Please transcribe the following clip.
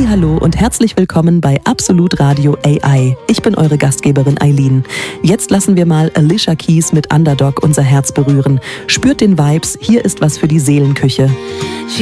Hallihallo und herzlich willkommen bei Absolut Radio AI. Ich bin eure Gastgeberin Eileen. Jetzt lassen wir mal Alicia Keys mit Underdog unser Herz berühren. Spürt den Vibes, hier ist was für die Seelenküche.